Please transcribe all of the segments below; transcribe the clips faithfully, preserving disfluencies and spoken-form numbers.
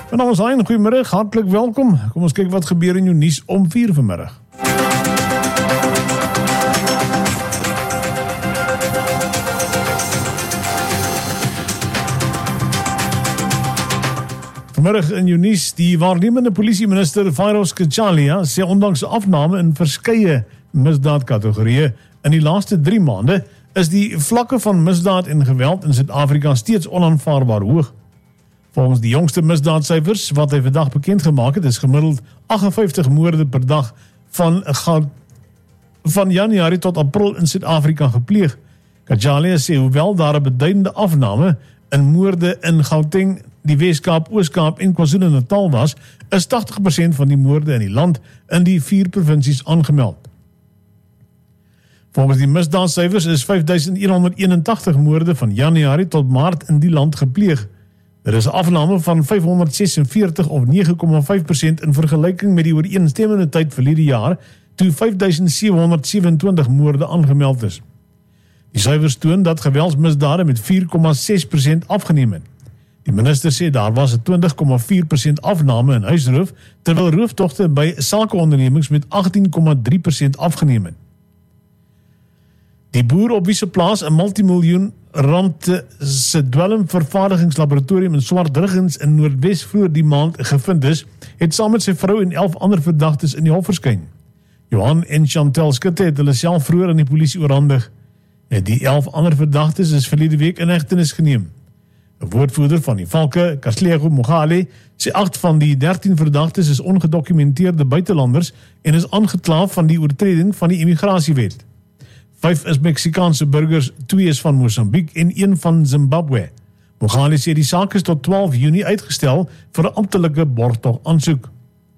En dan is Hein, goeiemiddag, hartelijk welkom. Kom ons kyk wat gebeur in jou nuus om vier vanmiddag. Vanmiddag in jou nuus, die waarnemende polisieminister Vyros Cachalia sê ondanks afname in verskeie misdaadkategorieë in die laaste drie maande is die vlakke van misdaad en geweld in Suid-Afrika steeds onaanvaarbaar hoog. Volgens die jongste misdaadsyfers wat hy vandag bekend gemaak het, is gemiddeld agt en vyftig moorde per dag van, van Januarie tot April in Suid-Afrika gepleeg. Cachalia sê hoewel daar 'n beduidende afname in moorde in Gauteng, die Weskaap, Ooskaap en KwaZulu-Natal was, is tagtig persent van die moorde in die land in die vier provinsies aangemeld. Volgens die misdaadsyfers is vyf duisend een honderd eenentagtig moorde van Januarie tot Maart in die land gepleeg. Er is 'n afname van vyfhonderd sesenveertig of nege komma vyf persent in vergelyking met die ooreenstemmende tyd verlede jaar, toe vyf duisend sewe honderd sewenentwintig moorde aangemeld is. Die syfers toon dat geweldsmisdade met vier komma ses persent afgeneem het. Die minister sê daar was 'n twintig komma vier persent afname in huisroof, terwyl rooftogte by sakeondernemings met agtien komma drie persent afgeneem het. Die boer op wie se plaas 'n multimiljoen rand se dwelmvervaardigingslaboratorium in Swartruggens in Noordwes vroeër die maand gevind is, het saam met sy vrou en elf ander verdagtes in die hof verskyn. Johan en Chantel Skutte het hulle self vroeër aan die polisie oorhandig. En die elf ander verdagtes is verlede week in hegtenis geneem. 'n Woordvoerder van die Valke, Kaslego Mogale, sê agt van die dertien verdagtes is ongedokumenteerde buitelanders en is aangekla van die oortreding van die immigrasiewet. Vyf is Meksikaanse burgers, twee is van Mosambiek en een van Zimbabwe. Mogale sê die saak is tot twaalf Junie uitgestel vir 'n amptelike borgtog aansoek.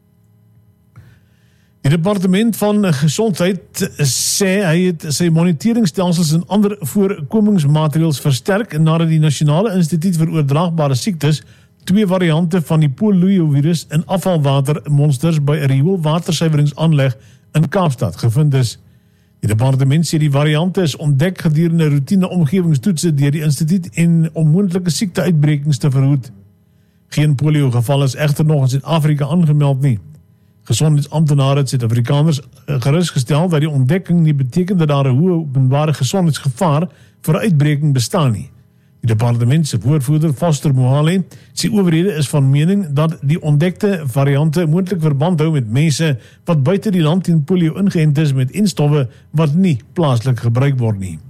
Die departement van gesondheid sê hy het sy moniteringstelsels en ander voorkomingsmaatreëls versterk nadat die Nasionale Instituut vir Oordraagbare Siektes twee variante van die poliovirus in afvalwatermonsters by 'n rioolwatersuiweringsaanleg in Kaapstad gevind is. Die departement sê die variante is ontdek gedurende roetine omgewingstoetse deur die instituut en om moontlike siekteuitbrekings te verhoed. Geen polio geval is egter nog in Suid-Afrika aangemeld nie. Gesondheidsamptenare het Suid-Afrikaners gerusgestel dat die ontdekking nie beteken dat daar 'n hoë openbare gesondheidsgevaar vir 'n uitbreking bestaan nie. Die departement se woordvoerder Foster Mohale sê owerhede is van mening dat die ontdekte variante moontlik verband hou met mense wat buite die land teen polio ingeënt is met enstowwe wat nie plaaslik gebruik word nie.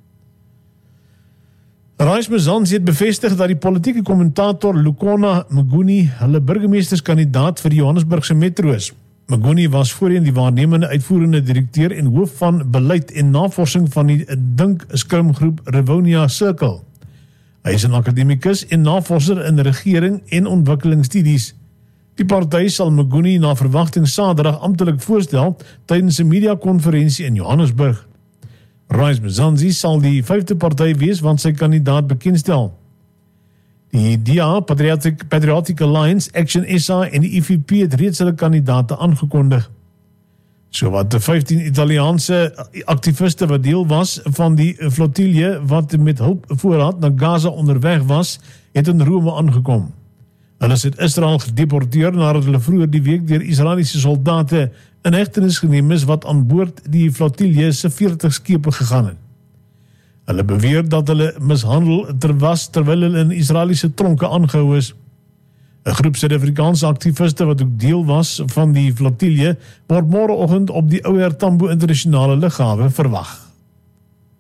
Rais Mzansi het bevestig dat die politieke kommentator Lukona Mnguni hulle burgemeesterskandidaat vir die Johannesburgse metro is. Mnguni was voorheen die waarnemende uitvoerende direkteur en hoof van beleid en navorsing van die Dink Skrimgroep Rivonia Circle. Hy is 'n akademikus en navorser in regering en ontwikkelingsstudies. Die party sal Mnguni na verwagting Saterdag amptelik voorstel tydens 'n media-konferensie in Johannesburg. Rais Mzansi sal die vyfde party wees want sy kandidaat bekendstel. Die D A, Patriotic, Patriotic Alliance, Action S A en die I F P het reeds hulle kandidaate aangekondig. So wat de vyftien Italiaanse aktiviste wat deel was van die flotilje wat met hulp voorraad na Gaza onderweg was, het in Rome aangekom. Hulle is uit Israel gedeporteer nadat hulle vroeër die week deur Israeliese soldate in hegtenis geneem is wat aan boord die flotilje se veertig skepe gegaan het. Hulle beweer dat hulle mishandel ter was terwyl hulle in Israeliese tronke aangehou is. 'n Groep Suid-Afrikaanse aktiviste wat ook deel was van die flotilje word môreoggend op die Ouer Tambo internasionale lughawe verwag.